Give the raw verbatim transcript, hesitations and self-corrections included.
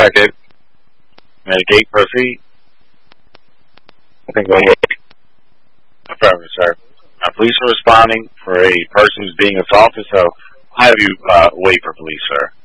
detective. Medicate, proceed. I think we'll Affirmative, sir. Uh, police are responding for a person who's being assaulted, so I'll have you uh, wait for police, sir.